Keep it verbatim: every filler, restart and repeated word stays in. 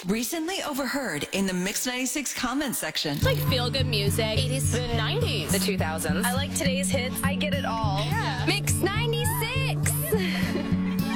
Recently overheard in the Mix ninety-six comments section. Like feel-good music. eighties. The nineties. The two thousands. I like today's hits. I get it all.